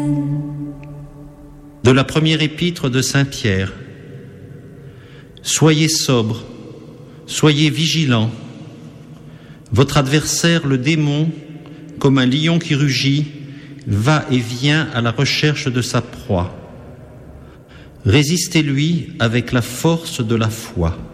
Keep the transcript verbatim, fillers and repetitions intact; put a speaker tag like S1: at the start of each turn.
S1: De la première épître de Saint Pierre. Soyez sobres, soyez vigilants. Votre adversaire, le démon, comme un lion qui rugit, va et vient à la recherche de sa proie. Résistez-lui avec la force de la foi.